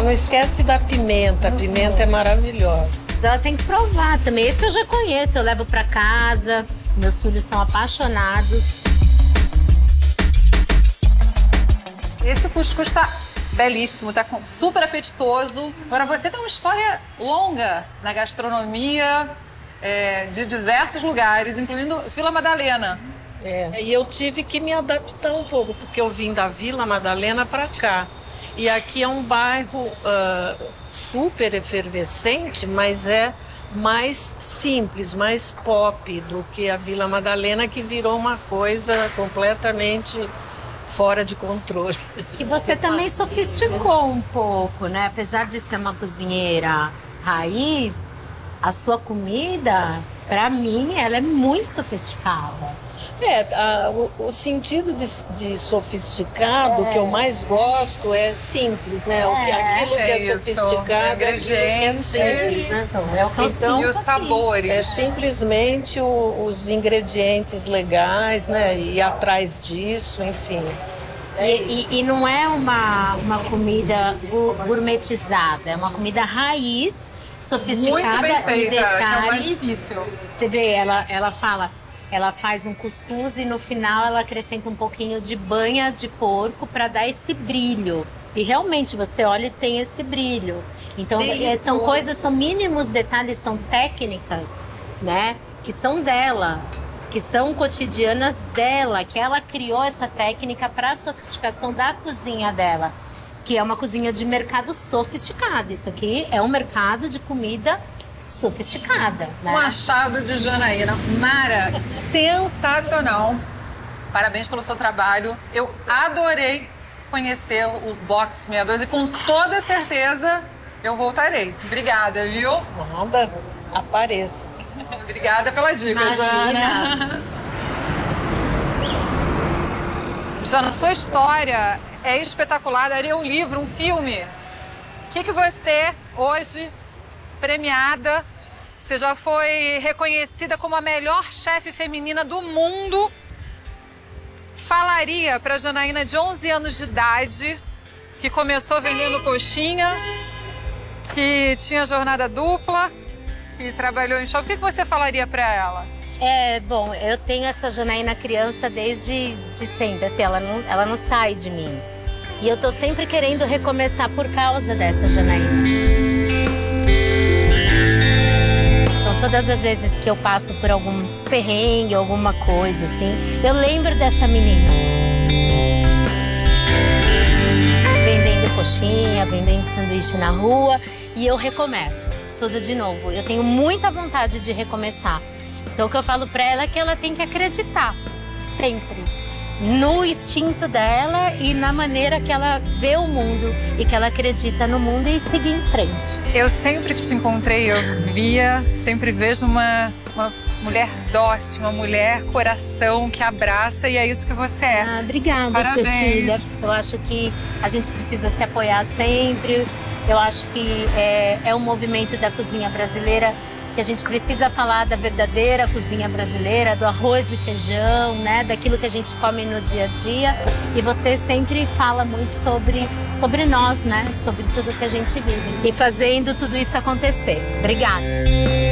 não esquece da pimenta. A pimenta é maravilhosa. Ela tem que provar também. Esse eu já conheço, eu levo pra casa. Meus filhos são apaixonados. Esse cuscuz tá belíssimo, tá super apetitoso. Agora, você tem uma história longa na gastronomia de diversos lugares, incluindo Vila Madalena. E eu tive que me adaptar um pouco, porque eu vim da Vila Madalena para cá. E aqui é um bairro super efervescente, mas é mais simples, mais pop do que a Vila Madalena, que virou uma coisa completamente fora de controle. E você também sofisticou um pouco, né? Apesar de ser uma cozinheira raiz, a sua comida, para mim, ela é muito sofisticada. O sentido de sofisticado que eu mais gosto é simples, né? Aquilo que é sofisticado é aquilo que é simples, né? É o que eu sinto. E os sabores. É simplesmente os ingredientes legais, né? E ir atrás disso, enfim. E não é uma comida gourmetizada, é uma comida raiz, sofisticada, muito bem feita, em detalhes. que é o mais difícil. Você vê, ela fala, ela faz um cuscuz e no final ela acrescenta um pouquinho de banha de porco para dar esse brilho. E realmente você olha e tem esse brilho. Então são coisas, são mínimos detalhes, são técnicas, né? Que são dela, que são cotidianas dela, que ela criou essa técnica para a sofisticação da cozinha dela, que é uma cozinha de mercado sofisticado. Isso aqui é um mercado de comida sofisticada, né? Um achado de Janaína. Mara, sensacional. Parabéns pelo seu trabalho. Eu adorei conhecer o Box 62 e com toda certeza eu voltarei. Obrigada, viu? Nada, apareça. Obrigada pela dica, Jana. Jana, sua história é espetacular. Daria um livro, um filme. O que você, hoje, premiada, você já foi reconhecida como a melhor chefe feminina do mundo, falaria para Janaína de 11 anos de idade, que começou vendendo coxinha, que tinha jornada dupla, que trabalhou em shopping? O que você falaria para ela? Bom, eu tenho essa Janaína criança desde sempre, assim, ela não sai de mim. E eu tô sempre querendo recomeçar por causa dessa Janaína. Então, todas as vezes que eu passo por algum perrengue, alguma coisa assim, eu lembro dessa menina. Vendendo coxinha, vendendo sanduíche na rua, e eu recomeço tudo de novo. Eu tenho muita vontade de recomeçar. Então, o que eu falo pra ela é que ela tem que acreditar, sempre, no instinto dela e na maneira que ela vê o mundo e que ela acredita no mundo e seguir em frente. Eu sempre que te encontrei, eu sempre vejo uma mulher dócil, uma mulher coração que abraça, e é isso que você é. Obrigada, parabéns. Cecília. Eu acho que a gente precisa se apoiar sempre. Eu acho que é um movimento da cozinha brasileira que a gente precisa falar da verdadeira cozinha brasileira, do arroz e feijão, né? Daquilo que a gente come no dia a dia. E você sempre fala muito sobre nós, né? Sobre tudo que a gente vive. E fazendo tudo isso acontecer. Obrigada.